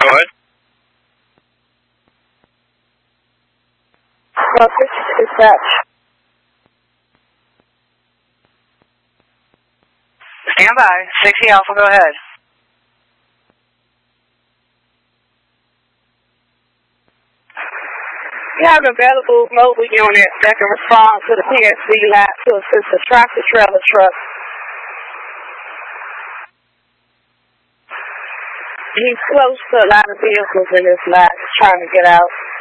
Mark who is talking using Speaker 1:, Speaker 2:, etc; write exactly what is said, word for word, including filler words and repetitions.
Speaker 1: Go ahead.
Speaker 2: Well, this is dispatch.
Speaker 3: Stand by. sixty Alpha, go ahead.
Speaker 2: You have an available mobile unit that can respond to the P S V lab to assist the tractor trailer truck. He's close to a lot of vehicles in this lot trying to get out.